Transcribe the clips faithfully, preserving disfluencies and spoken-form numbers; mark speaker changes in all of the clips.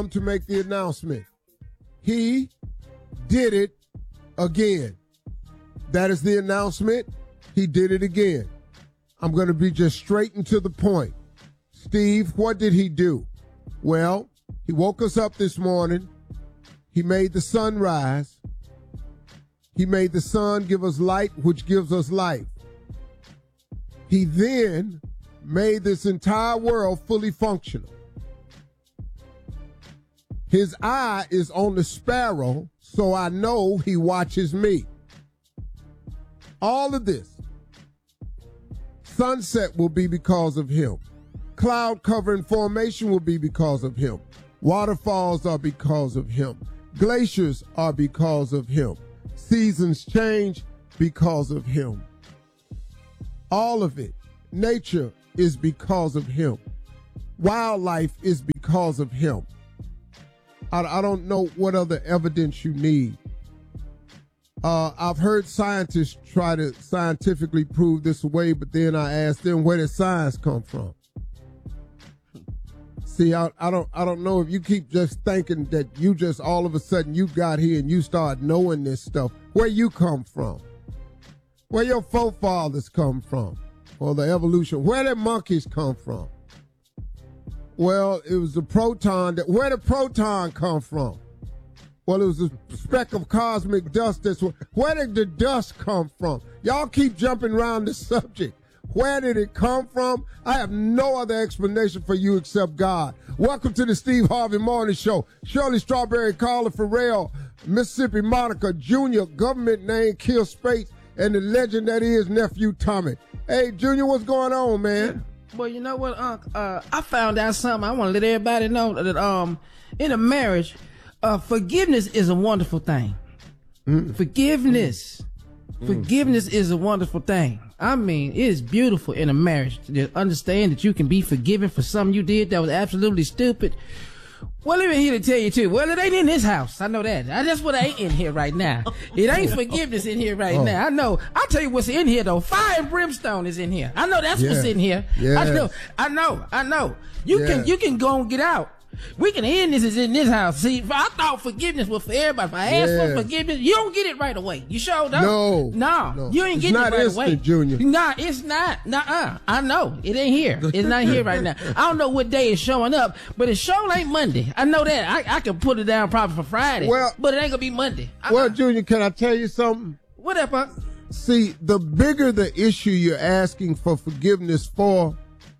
Speaker 1: to make the announcement. He did it again. That is the announcement. He did it again. I'm going to be just straight and to the point. Steve, what did he do? Well, he woke us up this morning. He made the sun rise. He made the sun give us light, which gives us life. He then made this entire world fully functional. His eye is on the sparrow, so I know he watches me. All of this. Sunset will be because of him. Cloud cover and formation will be because of him. Waterfalls are because of him. Glaciers are because of him. Seasons change because of him. All of it. Nature is because of him. Wildlife is because of him. I, I don't know what other evidence you need. Uh, I've heard scientists try to scientifically prove this away, but then I ask them, where does science come from? See, I, I don't I don't know if you keep just thinking that you just all of a sudden you got here and you start knowing this stuff. Where you come from? Where your forefathers come from? Or the evolution? Where did monkeys come from? Well, it was the proton. That, where did proton come from? Well, it was a speck of cosmic dust. That's where, where did the dust come from? Y'all keep jumping around the subject. Where did it come from? I have no other explanation for you except God. Welcome to the Steve Harvey Morning Show. Shirley Strawberry, Carla Farrell, Mississippi Monica, Junior, government name Kill Spates, and the legend that is Nephew Tommy. Hey, Junior, what's going on, man?
Speaker 2: Well, you know what, Unc? Uh, I found out something. I want to let everybody know that um, in a marriage, uh, forgiveness is a wonderful thing. Mm. Forgiveness. Mm. Forgiveness is a wonderful thing. I mean, it is beautiful in a marriage to understand that you can be forgiven for something you did that was absolutely stupid. Well, let me here to tell you too. Well, it ain't in this house. I know that. I, that's what ain't in here right now. It ain't forgiveness in here right oh. now. I know. I'll tell you what's in here though. Fire and brimstone is in here. I know that's yeah. what's in here. Yes. I know. I know. I know. You yes. can. You can go and get out. We can end this is in this house. See, I thought forgiveness was for everybody. If I ask yes. for forgiveness, you don't get it right away. You sure don't.
Speaker 1: No.
Speaker 2: No. no. You ain't
Speaker 1: it's
Speaker 2: getting
Speaker 1: not
Speaker 2: it right
Speaker 1: instant,
Speaker 2: away.
Speaker 1: Junior.
Speaker 2: Nah, it's not. Nuh-uh. I know. It ain't here. It's not here right now. I don't know what day it's showing up, but it sure ain't Monday. I know that. I, I can put it down probably for Friday. Well, but it ain't gonna be Monday. I,
Speaker 1: well, Junior, can I tell you something?
Speaker 2: What up, Unc?
Speaker 1: See, the bigger the issue you're asking for forgiveness for,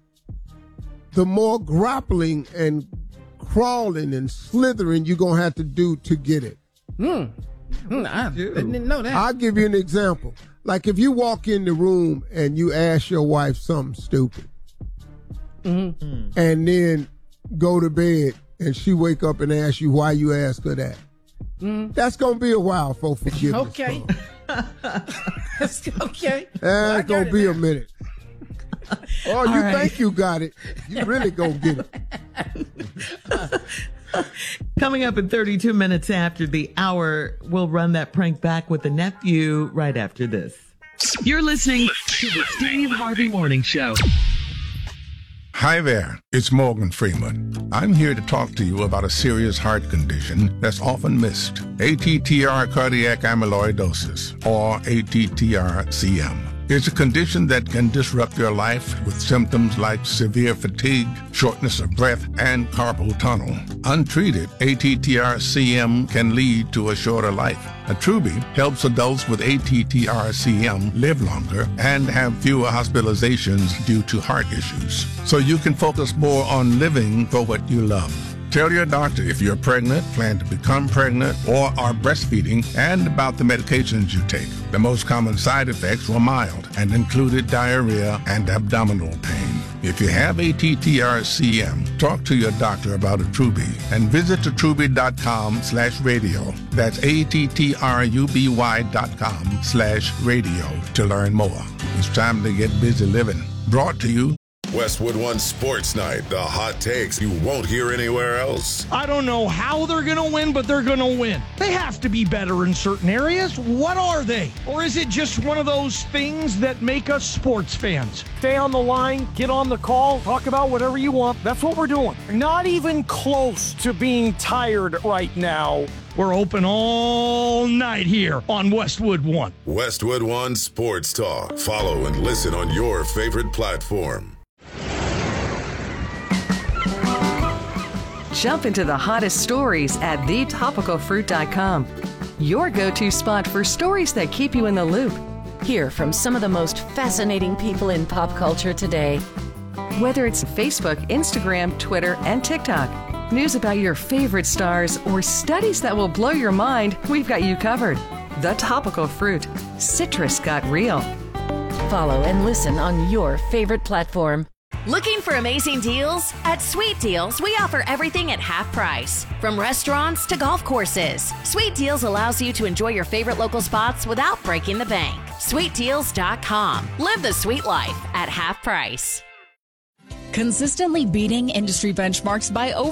Speaker 1: the more grappling and crawling and slithering you're going to have to do to get it.
Speaker 2: Hmm. Mm, I didn't know that.
Speaker 1: I'll give you an example. Like if you walk in the room and you ask your wife something stupid mm-hmm. and then go to bed and she wake up and ask you why you ask her that. Mm-hmm. That's going to be a while for forgiveness.
Speaker 2: Okay. That's okay.
Speaker 1: That's well, going to be a minute. Oh, you right. think you got it. You really gonna get it.
Speaker 3: Coming up in thirty-two minutes after the hour, we'll run that prank back with the nephew right after this. You're listening to the Steve Harvey Morning Show.
Speaker 4: Hi there, it's Morgan Freeman. I'm here to talk to you about a serious heart condition that's often missed. A T T R cardiac amyloidosis, or A T T R C M. It's a condition that can disrupt your life with symptoms like severe fatigue, shortness of breath, and carpal tunnel. Untreated, A T T R C M can lead to a shorter life. Attruby helps adults with A T T R C M live longer and have fewer hospitalizations due to heart issues, so you can focus more on living for what you love. Tell your doctor if you're pregnant, plan to become pregnant, or are breastfeeding, and about the medications you take. The most common side effects were mild and included diarrhea and abdominal pain. If you have A T T R C M, talk to your doctor about Attruby and visit attruby.com slash radio. That's A-T-T-R-U-B-Y dot com slash radio to learn more. It's time to get busy living. Brought to you
Speaker 5: Westwood One Sports Night, the hot takes you won't hear anywhere else.
Speaker 6: I don't know how they're going to win, but they're going to win. They have to be better in certain areas. What are they? Or is it just one of those things that make us sports fans? Stay on the line, get on the call, talk about whatever you want. That's what we're doing. Not even close to being tired right now. We're open all night here on Westwood One.
Speaker 5: Westwood One Sports Talk. Follow and listen on your favorite platform.
Speaker 7: Jump into the hottest stories at the topical fruit dot com. Your go-to spot for stories that keep you in the loop.
Speaker 8: Hear from some of the most fascinating people in pop culture today.
Speaker 7: Whether it's Facebook, Instagram, Twitter, and TikTok. News about your favorite stars or studies that will blow your mind, we've got you covered. The Topical Fruit. Citrus got real.
Speaker 8: Follow and listen on your favorite platform.
Speaker 9: Looking for amazing deals? At Sweet Deals, we offer everything at half price. From restaurants to golf courses, Sweet Deals allows you to enjoy your favorite local spots without breaking the bank. sweet deals dot com. Live the sweet life at half price.
Speaker 10: Consistently beating industry benchmarks by over